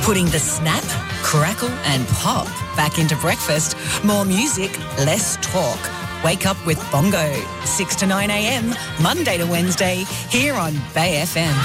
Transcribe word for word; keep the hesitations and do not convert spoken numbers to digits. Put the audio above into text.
Putting the snap, crackle and pop back into breakfast. More music, less talk. Wake up with Bongo, six to nine a m, Monday to Wednesday, here on Bay F M.